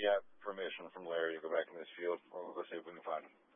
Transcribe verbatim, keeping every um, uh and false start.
Yeah, permission from Larry to go back in this field. We'll go see if we can find him.